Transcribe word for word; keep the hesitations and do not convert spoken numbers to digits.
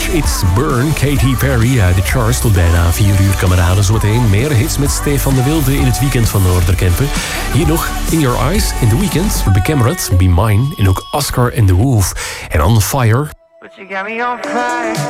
Watch It Burn, Katy Perry uit de charts. Tot bijna vier uur, kameraden. Zometeen meer hits met Stefan de Wilde in het weekend van Noorderkempen. Hier nog In Your Eyes in The Weeknd, The Camerot, Be Mine en ook Oscar and the Wolf. En On Fire. But you got me on fire.